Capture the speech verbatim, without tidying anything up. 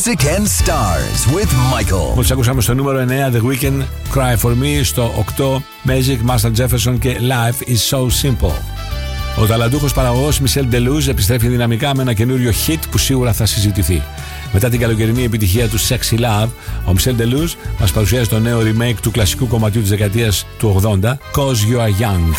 Music and Stars with Michael. Μόλις ακούσαμε στο νούμερο εννέα The Weeknd, Cry For Me, στο οκτώ Magic, Master Jefferson και Life Is So Simple. Ο ταλαντούχος παραγωγός Michel Deluge επιστρέφει δυναμικά με ένα καινούριο hit που σίγουρα θα συζητηθεί. Μετά την καλοκαιρινή επιτυχία του Sexy Love, ο Michel Deluge μας παρουσιάζει το νέο remake του κλασικού κομματιού της δεκαετίας του ογδόντα, Cause You Are Young.